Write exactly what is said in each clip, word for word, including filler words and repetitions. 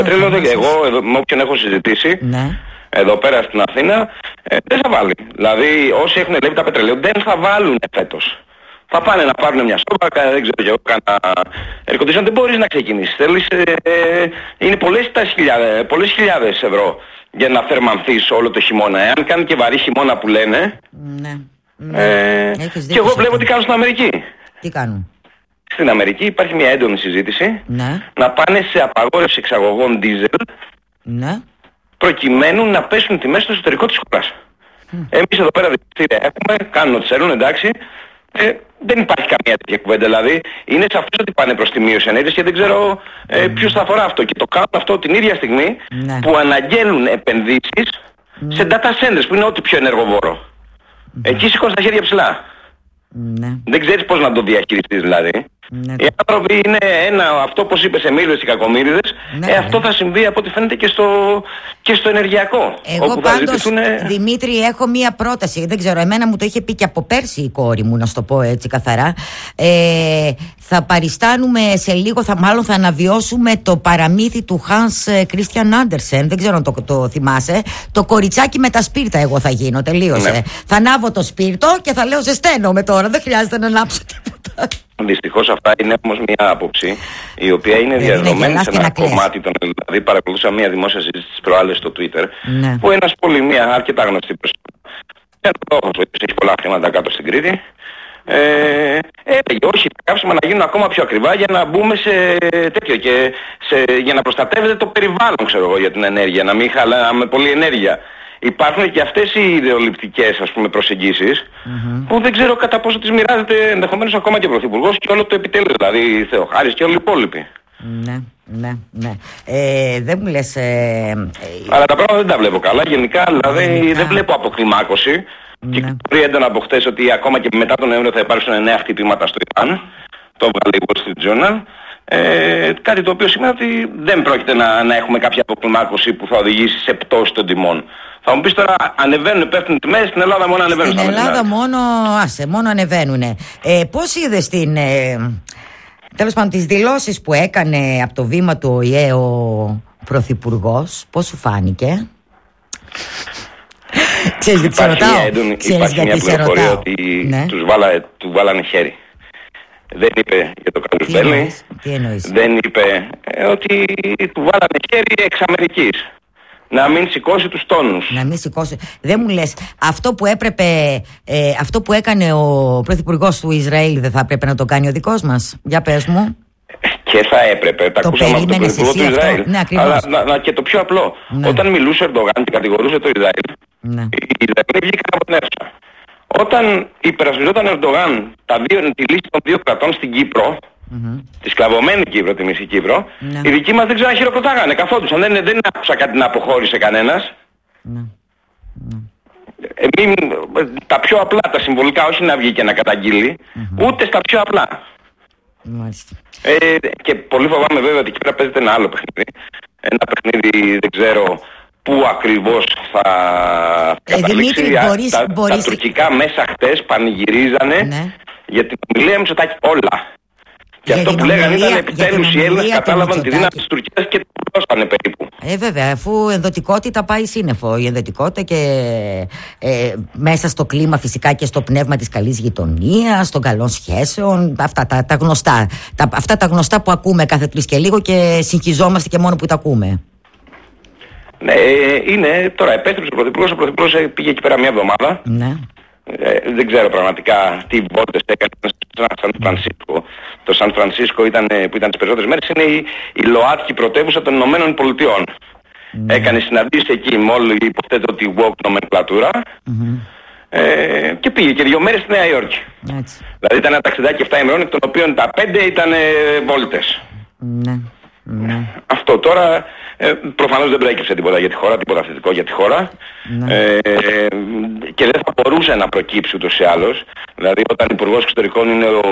πετρέλαιο, εγώ εδώ, με όποιον έχω συζητήσει, ναι. εδώ πέρα στην Αθήνα, ε, δεν θα βάλει. Δηλαδή όσοι έχουν ελέγχει τα πετρελαίου δεν θα βάλουν φέτος. Θα πάνε να πάρουν μια σόβα, δεν ξέρω και εγώ, κάνα air condition, δεν μπορείς να ξεκινήσεις. Θέλεις, ε, ε, είναι πολλές, χιλιάδες, πολλές χιλιάδες ευρώ για να θερμανθείς όλο το χειμώνα. Εάν κάνει και βαρύ χειμώνα που λένε, ναι. Ε, και εγώ βλέπω τι κάνουν στην Αμερική. Τι κάνουν? Στην Αμερική υπάρχει μια έντονη συζήτηση, ναι. να πάνε σε απαγόρευση εξαγωγών diesel, ναι. προκειμένου να πέσουν τιμές στο εσωτερικό της χώρας. Mm. Εμείς εδώ πέρα δικαστήρια έχουμε, κάνουν ό,τι θέλουν, εντάξει. Ε, δεν υπάρχει καμία τέτοια κουβέντα, δηλαδή είναι σαφές ότι πάνε προς τη μείωση ενέργειας και δεν ξέρω ε, mm. ποιος θα αφορά αυτό. Και το κάνουν αυτό την ίδια στιγμή ναι. που αναγγέλουν επενδύσεις mm. σε data centers που είναι ό,τι πιο ενεργοβόρο. Mm. Εκεί σηκώνεις τα χέρια ψηλά. Ναι. Δεν ξέρεις πώς να το διαχειριστείς δηλαδή. Ναι. Οι άνθρωποι είναι ένα, αυτό όπως είπε σε μίλες και κακομοίριδες, ναι, ε, αυτό θα συμβεί από ό,τι φαίνεται και στο, και στο ενεργειακό. Εγώ όπου πάντως, ζητηθούν... Δημήτρη, έχω μία πρόταση. Δεν ξέρω, εμένα μου το είχε πει και από πέρσι η κόρη μου, να σου το πω έτσι καθαρά. Ε, θα παριστάνουμε σε λίγο, θα, μάλλον θα αναβιώσουμε το παραμύθι του Hans Christian Andersen. Δεν ξέρω αν το, το θυμάσαι. Το κοριτσάκι με τα σπίρτα, εγώ θα γίνω. Τελείωσε. Ναι. Θα ανάβω το σπίρτο και θα λέω ζεσταίνομαι τώρα. Δεν χρειάζεται να ανάψω τίποτα. Δυστυχώς αυτά είναι όμως μια άποψη η οποία είναι διαδεδομένη σε ένα κομμάτι των... Δηλαδή παρακολούθησα μια δημόσια συζήτηση τις προάλλες στο Twitter, ναι. που ένας πολύ μια αρκετά γνωστή προσωπικότητα, ένας έχει πολλά χρήματα κάτω στην Κρήτη, ε, έλεγε όχι, τα καύσιμα να γίνουν ακόμα πιο ακριβά για να μπούμε σε τέτοιο και σε, για να προστατεύεται το περιβάλλον, ξέρω εγώ, για την ενέργεια, να μην χαλάμε πολύ ενέργεια. Υπάρχουν και αυτές οι ιδεολειπτικές, ας πούμε, προσεγγίσεις mm-hmm. που δεν ξέρω κατά πόσο τις μοιράζεται ενδεχομένως ακόμα και ο Πρωθυπουργός και όλο το επιτέλειο, δηλαδή Θεοχάρης και όλοι οι υπόλοιποι. Ναι, ναι, ναι. Ε, δεν μου λες... Ε, Αλλά τα πράγματα δεν τα βλέπω καλά. Γενικά, δηλαδή, γενικά... δεν βλέπω αποκλιμάκωση. Ναι. Και πολύ έντονα από χτες ότι ακόμα και μετά τον Νοέμβριο θα υπάρξουν νέα χτυπήματα στο Ιράν. Το βγάλε η Wall Street Journal. Ε, κάτι το οποίο σημαίνει ότι δεν πρόκειται να, να έχουμε κάποια αποκλιμάκωση που θα οδηγήσει σε πτώση των τιμών. Θα μου πεις τώρα, ανεβαίνουν, πέφτουν τιμές, στην Ελλάδα μόνο ανεβαίνουν. Στην Ελλάδα μόνο, άσε, μόνο ανεβαίνουν. Ε, πώς είδες την, ε, τέλος πάντων, τις δηλώσεις που έκανε από το βήμα του ΟΗΕ ο Πρωθυπουργός, πώς σου φάνηκε? Ξέρεις γιατί σε ρωτάω? Έντονη, υπάρχει μια πληροφορία ότι ναι. τους βάλα, του βάλανε χέρι. Δεν είπε για το Καλουσμπέλη, δεν είπε ε, ότι του βάλανε χέρι εξ Αμερικής. Να μην σηκώσει τους τόνους. Να μην σηκώσει. Δεν μου λες, αυτό που έπρεπε, ε, αυτό που έκανε ο Πρωθυπουργός του Ισραήλ δεν θα έπρεπε να το κάνει ο δικός μας? Για πες μου. Και θα έπρεπε, τα ακούσαμε από τον Πρωθυπουργό του Ισραήλ. Ναι, αλλά να, να, και το πιο απλό, ναι. όταν μιλούσε ο Ερντογάν και κατηγορούσε το Ισραήλ, ναι. οι Ισραηλοί βγήκαν από την αίθουσα. Όταν υπερασπιζόταν ο Ερντογάν τη λύση των δύο κρατών στην Κύπρο, mm-hmm. τη σκλαβωμένη Κύπρο, τη μισή Κύπρο, ναι. οι δικοί μας δεν ξέρω να χειροκροτάγανε, καθόντουσαν. Δεν, δεν άκουσα κάτι να αποχώρησε κανένας. Ναι. Ναι. Εμείς, τα πιο απλά, τα συμβολικά, όχι να βγει και να καταγγείλει, mm-hmm. ούτε στα πιο απλά. Μάλιστα. Ε, και πολύ φοβάμαι βέβαια ότι εκεί πέρα παίζεται ένα άλλο παιχνίδι. Ένα παιχνίδι, δεν ξέρω πού ακριβώς θα ε, καταλήξει. Δημήτρη, μπορείς, τα, μπορείς... τα τουρκικά μέσα χτες πανηγυρίζανε ναι. για την ομιλία Μητσοτάκη όλα. Και για αυτό που λέγανε ήταν επιτέλους οι Έλληνες κατάλαβαν τη δύναμη της Τουρκίας και το δώσανε περίπου. Ε, βέβαια, αφού ενδοτικότητα πάει σύννεφο. Η ενδοτικότητα και ε, μέσα στο κλίμα φυσικά και στο πνεύμα της καλής γειτονίας, των καλών σχέσεων, αυτά τα, τα γνωστά. Τα, αυτά τα γνωστά που ακούμε κάθε τρεις και λίγο και συγχυζόμαστε και μόνο που τα ακούμε. Ναι, είναι τώρα επέστρεψε ο Πρωθυπουργός. Ο Πρωθυπουργός πήγε εκεί πέρα μια εβδομάδα. Ναι. Ε, δεν ξέρω πραγματικά τι βόλτες έκανε στο Σαν Φρανσίσκο. Το Σαν Φρανσίσκο ήταν, που ήταν τις περισσότερες μέρες, είναι η, η ΛΟΑΤΚΙ πρωτεύουσα των Ηνωμένων Πολιτειών. Mm. Έκανε συναντήσεις εκεί με όλη υποθέτω τη woke νομενκλατούρα mm-hmm. ε, και πήγε και δύο μέρες στη Νέα Υόρκη. Mm. Δηλαδή ήταν ένα ταξιδάκι επτά ημερών, εκ των οποίων τα πέντε ήταν ε, βόλτες. Mm. Mm. Αυτό τώρα ε, προφανώς δεν προέκυψε τίποτα για τη χώρα, τίποτα θετικό για τη χώρα mm. ε, και δεν θα μπορούσε να προκύψει ούτως ή άλλως. Δηλαδή όταν υπουργός εξωτερικών είναι ο,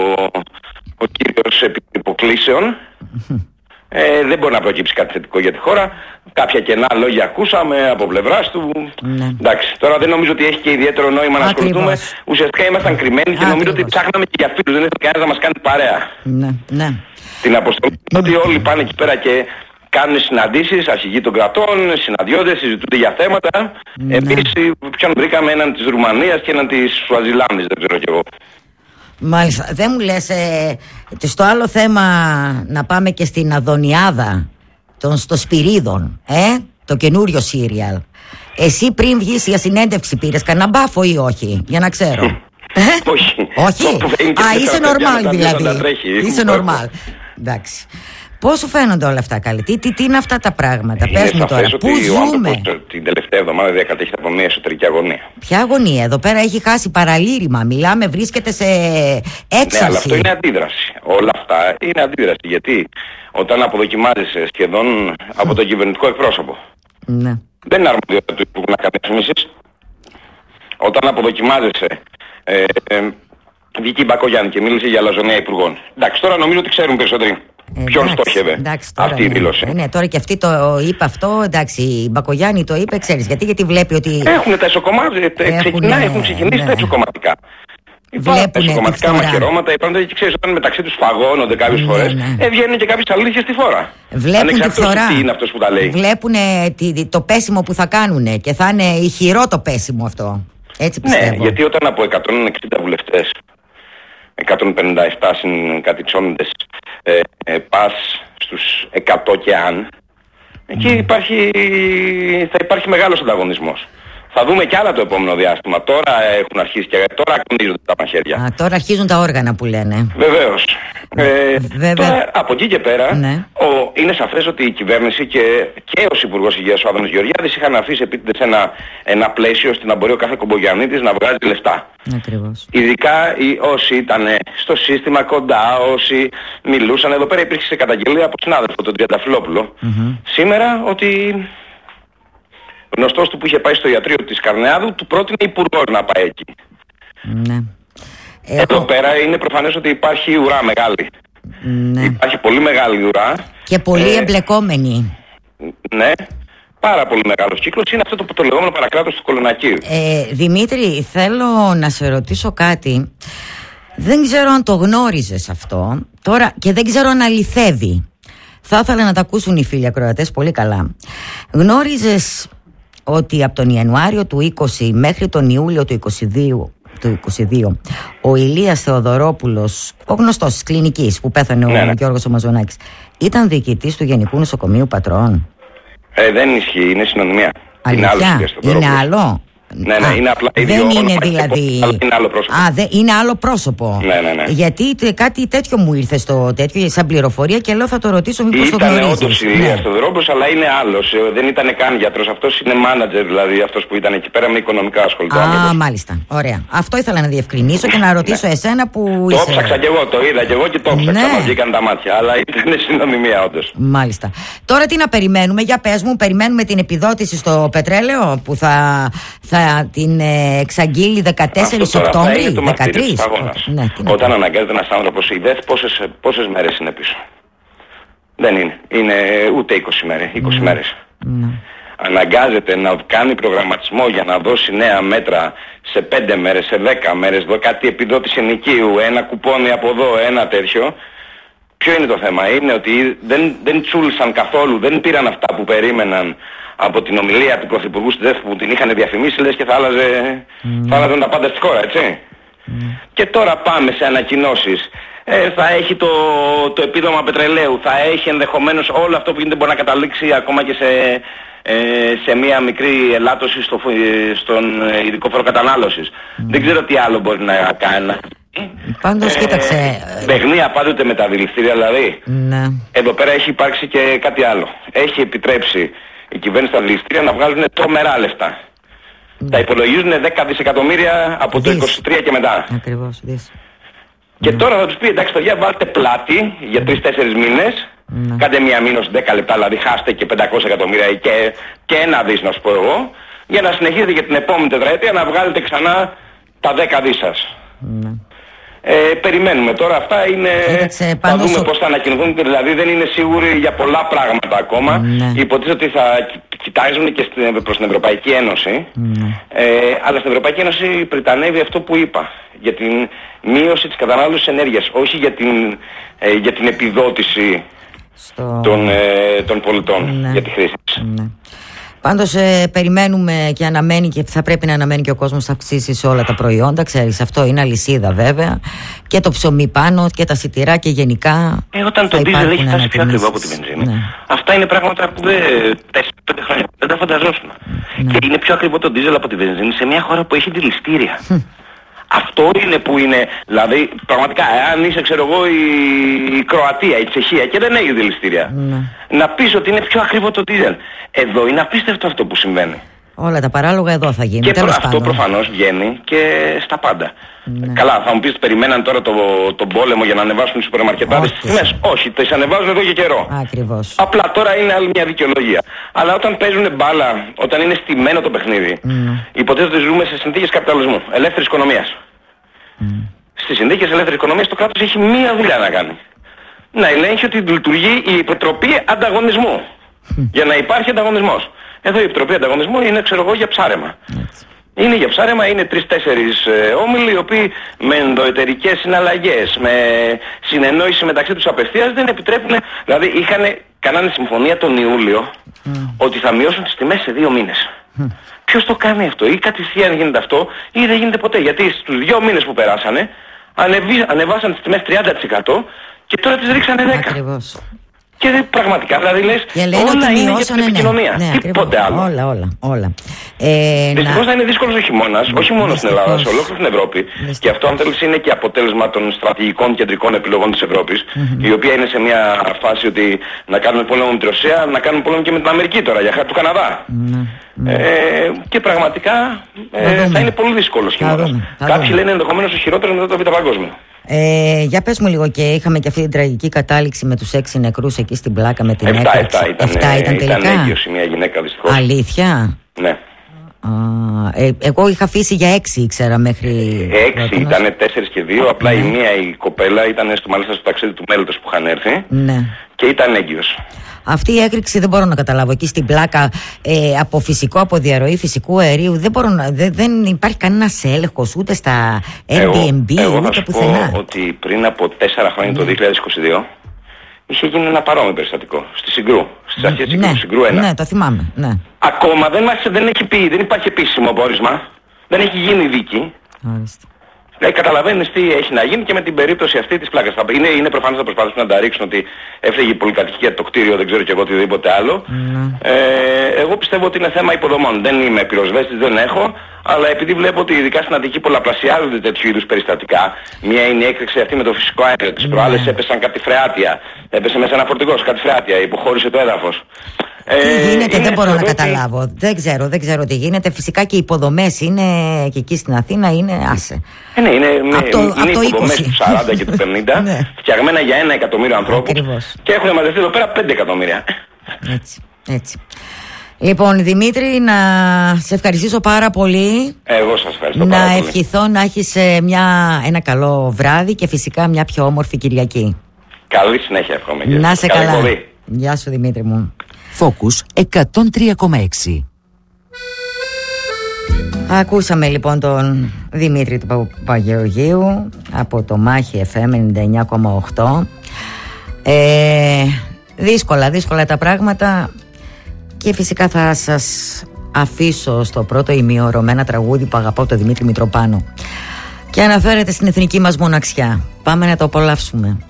ο κύριος υποκλήσεων mm. ε, δεν μπορεί να προκύψει κάτι θετικό για τη χώρα. Κάποια κενά λόγια ακούσαμε από πλευράς του mm. εντάξει, τώρα δεν νομίζω ότι έχει και ιδιαίτερο νόημα να ασχοληθούμε. Ουσιαστικά ήμασταν κρυμμένοι και νομίζω ότι ψάχναμε και για φίλους, δεν ήθελε κανένας να μας κάνει παρέα. Ναι, ναι. Την αποστολή ότι όλοι πάνε εκεί πέρα και κάνουν συναντήσεις, αρχηγοί των κρατών, συναντιόνται, συζητούνται για θέματα. Ναι. Επίσης, ποιον βρήκαμε, έναν της Ρουμανίας και έναν της Σουαζιλάνδης, δεν ξέρω κι εγώ. Μάλιστα. Δεν μου λες, ε, στο άλλο θέμα να πάμε και στην Αδωνιάδα, τον, στο Σπυρίδων, ε, το καινούριο σύριαλ. Εσύ πριν βγεις για συνέντευξη πήρες κανένα μπάφο ή όχι, για να ξέρω. ε? Όχι. Όχι. Α, είσαι νορμάλ δηλαδή. Είσαι νορμάλ. Εντάξει. Πώς σου φαίνονται όλα αυτά, καλή, τι, τι, τι είναι αυτά τα πράγματα, είναι πες μου τώρα, πού ζούμε. Ο την τελευταία εβδομάδα διακατέχεται από μια εσωτερική αγωνία. Ποια αγωνία, εδώ πέρα έχει χάσει παραλήρημα, μιλάμε, βρίσκεται σε έξαρση. Ναι, αλλά αυτό είναι αντίδραση. Όλα αυτά είναι αντίδραση, γιατί όταν αποδοκιμάζεσαι σχεδόν από τον κυβερνητικό εκπρόσωπο, ναι. δεν είναι αρμοδιότητα του Υπουργού να κάνει διαφημίσεις. Όταν αποδοκιμάζεσαι, ε, ε, βγήκε η Μπακογιάννη και μίλησε για λαζονία υπουργών. Εντάξει, τώρα νομίζω ότι ξέρουν περισσότεροι. Ε, Ποιον στόχευε εντάξει, τώρα, αυτή η δήλωση. Ναι, ναι, τώρα και αυτή το είπε αυτό, εντάξει, η Μπακογιάννη το είπε, ξέρεις γιατί, γιατί βλέπει ότι... Έχουν τα εσωκομάτια, ξεκινάει, έχουν ξεκινήσει ναι. τα εσωκομματικά. Υπάρχουν τα εσωκομματικά μαχαιρώματα, υπάρχουν και ξέρεις, όταν μεταξύ τους φαγώνονται κάποιες ναι, φορές, ναι. ε, βγαίνουν και κάποιες αλήθειες στη φόρα. Βλέπουν τη φθορά. Τι είναι αυτός που τα λέει. Βλέπουν το πέσιμο που θα κάνουν και θα είναι ηχηρό το πέσιμο αυτό. Έτσι πιστεύω. Ναι, γιατί όταν από εκατόν εξήντα βουλευτές, εκατόν πενήντα επτά συν κάτι ξόνοντες, ε, ε, πας στους εκατό και αν, εκεί υπάρχει, θα υπάρχει μεγάλος ανταγωνισμός. Θα δούμε κι άλλα το επόμενο διάστημα. Τώρα έχουν αρχίσει και τώρα ακονίζονται τα μαχαίρια. Α, τώρα αρχίζουν τα όργανα που λένε. Βεβαίως. Ε, Βέβαια. Τώρα, από εκεί και πέρα, ναι. ο, είναι σαφές ότι η κυβέρνηση και, και ο Υπουργός Υγείας, ο Άδωνης Γεωργιάδης, είχαν αφήσει επίτηδες ένα, ένα πλαίσιο ώστε να μπορεί ο κάθε κομπογιαννίτης να βγάζει λεφτά. Ακριβώς. Ειδικά οι, όσοι ήταν στο σύστημα κοντά, όσοι μιλούσαν. Εδώ πέρα υπήρξε καταγγελία από συνάδελφο, τον Τριανταφυλόπουλο, mm-hmm. σήμερα, ότι γνωστός του που είχε πάει στο ιατρείο της Καρνεάδου του πρότεινε υπουργός να πάει εκεί. Ναι. Εδώ Έχω... πέρα είναι προφανές ότι υπάρχει ουρά μεγάλη. Ναι. Υπάρχει πολύ μεγάλη ουρά. Και πολύ ε... εμπλεκόμενη. Ναι. Πάρα πολύ μεγάλος κύκλος. Είναι αυτό το, το λεγόμενο παρακράτος του Κολονακίου. Ε, Δημήτρη, θέλω να σε ρωτήσω κάτι. Δεν ξέρω αν το γνώριζες αυτό τώρα και δεν ξέρω αν αληθεύει. Θα ήθελα να τα ακούσουν οι φίλοι ακροατές πολύ καλά. Γνώριζες ότι από τον Ιανουάριο του είκοσι μέχρι τον Ιούλιο του είκοσι δύο, του είκοσι δύο ο Ηλίας Θεοδωρόπουλος, ο γνωστός της κλινικής που πέθανε ναι, ο ναι. Γιώργος ο Μαζονάκης, ήταν διοικητής του Γενικού Νοσοκομείου Πατρών? Ε, δεν ισχύει, είναι συνωνυμία. Αλήθεια, είναι, είναι άλλο. Ναι, ναι, Α, είναι απλά δεν ίδιο είναι όνομα, δηλαδή. Είναι άλλο πρόσωπο. Α, δε, είναι άλλο πρόσωπο. Ναι, ναι, ναι. Γιατί κάτι τέτοιο μου ήρθε στο τέτοιο, σαν πληροφορία και λέω θα το ρωτήσω μήπως το γνωρίζεις. Ήταν όντως Ηλίας Θεοδωρόπουλος, αλλά είναι άλλος. Δεν ήταν καν γιατρός. Αυτός είναι μάνατζερ, δηλαδή αυτός που ήταν εκεί πέρα με οικονομικά ασχολητό. Α, μάλιστα. Ωραία. Αυτό ήθελα να διευκρινίσω και να ρωτήσω ναι. εσένα που. Το είσαι... ψάξα κι εγώ, το είδα κι εγώ και το ψάξα. Ναι. Μα βγήκαν τα μάτια. Αλλά ήταν συνωνυμία όντως. Μάλιστα. Τώρα τι να περιμένουμε, για πες μου, περιμένουμε την επιδότηση στο πετρέλαιο που θα, θα την εξαγγείλει δεκατέσσερις Οκτώβρη. δεκατρείς. Ναι, όταν αναγκάζεται ένας άνθρωπος, η ΔΕΘ πόσες, πόσες μέρες είναι πίσω? Δεν είναι. Είναι ούτε είκοσι μέρες. είκοσι mm. μέρες. Mm. Αναγκάζεται να κάνει προγραμματισμό για να δώσει νέα μέτρα σε πέντε μέρες, σε δέκα μέρες, δω κάτι επιδότηση ενοικίου, ένα κουπόνι από εδώ, ένα τέτοιο. Ποιο είναι το θέμα? Είναι ότι δεν, δεν τσούλησαν καθόλου, δεν πήραν αυτά που περίμεναν από την ομιλία του Πρωθυπουργού στη ΔΕΘ που την είχαν διαφημίσει, λες και θα άλλαζε, mm. θα άλλαζαν τα πάντα στη χώρα, έτσι. Mm. Και τώρα πάμε σε ανακοινώσεις. Ε, θα έχει το, το επίδομα πετρελαίου, θα έχει ενδεχομένως όλο αυτό που γίνεται μπορεί να καταλήξει ακόμα και σε, ε, σε μια μικρή ελάττωση στο, στον ειδικό φόρο κατανάλωσης. Mm. Δεν ξέρω τι άλλο μπορεί να κάνει. Πάντως ε, κοίταξε. Παιχνία πάντοτε με τα δηληστήρια δηλαδή. Ναι. Εδώ πέρα έχει υπάρξει και κάτι άλλο. Έχει επιτρέψει η κυβέρνηση στα δηληστήρια να βγάλουν τρομερά λεφτά. Ναι. Τα υπολογίζουν δέκα δισεκατομμύρια από δις. Το είκοσι τρία και μετά. Ακριβώς, δις. Και ναι. τώρα θα τους πει εντάξει παιδιά, βάλτε πλάτη για τρεις τέσσερις μήνες. Ναι. Κάντε μία μήνωση δέκα λεπτά, δηλαδή χάστε και πεντακόσια εκατομμύρια και, και ένα δις να σου πω εγώ. Για να συνεχίσετε για την επόμενη τετραετία να βγάλετε ξανά τα δέκα δις σας. Ναι. Ε, περιμένουμε τώρα, αυτά είναι. Κοίταξε, θα δούμε στο... πώς θα ανακοινωθούν, δηλαδή δεν είναι σίγουροι για πολλά πράγματα ακόμα. Ναι. Υποτίθεται ότι θα κοιτάζουν και στην, προς την Ευρωπαϊκή Ένωση. Ναι. Ε, αλλά στην Ευρωπαϊκή Ένωση πριτανεύει αυτό που είπα. Για την μείωση της κατανάλωσης ενέργειας. Όχι για την, ε, για την επιδότηση Στο... των, ε, των πολιτών, ναι, για τη χρήση της. Ναι. Πάντως ε, περιμένουμε και αναμένει και θα πρέπει να αναμένει και ο κόσμος αυξήσει σε όλα τα προϊόντα. Ξέρεις, αυτό είναι αλυσίδα βέβαια. Και το ψωμί πάνω και τα σιτηρά και γενικά. Ε, όταν το ντίζελ έχει φτάσει πιο ακριβό από τη βενζίνη. Ναι. Αυτά είναι πράγματα που δεν τέσσερα πέντε χρόνια δεν τα φανταζόσουν. Ναι. Και είναι πιο ακριβό το ντίζελ από τη βενζίνη σε μια χώρα που έχει δηληστήρια. Αυτό είναι που είναι, δηλαδή πραγματικά, αν είσαι ξέρω εγώ η, η Κροατία, η Τσεχία και δεν έχει δηληστήρια, mm. να πεις ότι είναι πιο ακριβό το ντίζελ. Εδώ είναι απίστευτο αυτό που συμβαίνει. Όλα τα παράλογα εδώ θα γίνει. Και προ, αυτό προφανώς βγαίνει και στα πάντα. Ναι. Καλά, θα μου πεις περιμέναν τώρα τον το πόλεμο για να ανεβάσουν οι σούπερ μαρκετάδες τις τιμές. Όχι, τις ανεβάζουν εδώ και καιρό. Ακριβώς. Απλά τώρα είναι άλλη μια δικαιολογία. Αλλά όταν παίζουν μπάλα, όταν είναι στημένο το παιχνίδι, mm. υποτίθεται ότι ζούμε σε συνθήκες καπιταλισμού, ελεύθερης οικονομίας. Mm. Στις συνθήκες ελεύθερης οικονομίας το κράτος έχει μία δουλειά να κάνει. Να ελέγχει ότι λειτουργεί η Επιτροπή Ανταγωνισμού. Mm. Για να υπάρχει ανταγωνισμός. Εδώ η Επιτροπή Ανταγωνισμού είναι, ξέρω εγώ, για ψάρεμα. Mm. Είναι για ψάρεμα, είναι τρεις-τέσσερις ε, όμιλοι οι οποίοι με ενδοεταιρικές συναλλαγές, με συνεννόηση μεταξύ τους απευθείας δεν επιτρέπουν. Δηλαδή είχαν, κάνανε συμφωνία τον Ιούλιο mm. ότι θα μειώσουν τις τιμές σε δύο μήνες. Mm. Ποιος το κάνει αυτό, ή κατευθείαν γίνεται αυτό, ή δεν γίνεται ποτέ. Γιατί στους δύο μήνες που περάσανε ανεβί, ανεβάσαν τις τιμές τριάντα τοις εκατό και τώρα τις ρίξανε δέκα τοις εκατό. Ακριβώς. Και πραγματικά, δηλαδή λες, όλα είναι για την επικοινωνία. Ναι, τίποτε άλλο. Όλα, όλα, όλα. Ε, Δυστυχώς θα είναι δύσκολος ο χειμώνας, όχι μόνο στην Ελλάδα, σε ολόκληρη την Ευρώπη. Δυστυχώς. Και αυτό αν θέλεις είναι και αποτέλεσμα των στρατηγικών κεντρικών επιλογών της Ευρώπης, mm-hmm. η οποία είναι σε μια φάση ότι να κάνουμε πόλεμο με τη Ρωσία, να κάνουμε πόλεμο και με την Αμερική τώρα, για χάρη του Καναδά. Mm-hmm. Ε, και πραγματικά ε, θα είναι πολύ δύσκολος χειμώνας. Κάποιοι λένε ενδεχομένως ο χειρότερος μετά το Β' Παγκόσμιο. Ε, για πες μου λίγο, και είχαμε και αυτή την τραγική κατάληξη με τους έξι νεκρούς εκεί στην Πλάκα με την έκρηξη. Εφτά ήταν, Εφτά ήταν τελικά. Ήταν έγκυος μια γυναίκα δυστυχώς. Αλήθεια? Ναι. Α, ε, εγώ είχα αφήσει για έξι, ήξερα μέχρι... Έξι ήταν, τέσσερις και δύο, απλά ναι. η μία η κοπέλα ήταν στο, μάλιστα στο ταξίδι του μέλλοντος που είχαν έρθει ναι. και ήταν έγκυος. Αυτή η έκρηξη δεν μπορώ να καταλάβω. Εκεί στην Πλάκα ε, από φυσικό, από διαρροή φυσικού αερίου δεν, μπορώ να, δεν, δεν υπάρχει κανένας έλεγχος ούτε στα Airbnb εγώ, εγώ ούτε πουθενά. Εγώ θα σου πω ότι πριν από τέσσερα χρόνια, ναι. το δύο χιλιάδες είκοσι δύο, είχε γίνει ένα παρόμοιο περιστατικό στη Συγκρού, στις αρχές της ναι, Συγκρού ένα. Ναι, το θυμάμαι. Ναι. Ακόμα δεν, μας, δεν, έχει πει, δεν υπάρχει επίσημο πόρισμα, δεν έχει γίνει δίκη. Άριστα. Δηλαδή καταλαβαίνεις τι έχει να γίνει και με την περίπτωση αυτή της Πλάκας. Είναι, είναι προφανώς να προσπαθήσουν να τα ρίξουν ότι έφταιγε η πολυκατοικία το κτίριο, δεν ξέρω και εγώ οτιδήποτε άλλο. Mm. Ε, εγώ πιστεύω ότι είναι θέμα υποδομών. Δεν είμαι πυροσβέστης, δεν έχω, αλλά επειδή βλέπω ότι ειδικά στην Αττική πολλαπλασιάζονται τέτοιου είδους περιστατικά. Μία είναι η έκρηξη αυτή με το φυσικό αέριο. Τις προάλλες έπεσαν κάτι φρεάτια. Έπεσε μέσα ένα φορτηγό, κάτι φρεάτια, υποχώρησε το έδαφος. Τι γίνεται, ε, δεν μπορώ να καταλάβω. Και... Δεν ξέρω, δεν ξέρω τι γίνεται. Φυσικά και οι υποδομές είναι και εκεί στην Αθήνα είναι άσε. Ε, ναι, είναι, από το, είναι από το υποδομές του σαράντα και του πενήντα, ναι. φτιαγμένα για ένα εκατομμύριο ανθρώπους. Ακριβώς. Και έχουν μαζευτεί εδώ πέρα πέντε εκατομμύρια. Έτσι, έτσι. Λοιπόν, Δημήτρη, να σε ευχαριστήσω πάρα πολύ. Εγώ σας ευχαριστώ να πάρα πολύ. Να ευχηθώ να έχεις μια, ένα καλό βράδυ και φυσικά μια πιο όμορφη Κυριακή. Καλή συνέχεια, εύχομαι. Να σε καλά. Πολύ. Γεια σου, Δημήτρη μου. Focus εκατόν τρία κόμμα έξι. Ακούσαμε λοιπόν τον Δημήτρη του Παπαγεωργίου από το Μάχη εφ εμ ενενήντα εννιά κόμμα οκτώ. ε, Δύσκολα, δύσκολα τα πράγματα. Και φυσικά θα σας αφήσω στο πρώτο ημίωρο με ένα τραγούδι που αγαπάω, το Δημήτρη Μητροπάνο, και αναφέρεται στην εθνική μας μοναξιά. Πάμε να το απολαύσουμε.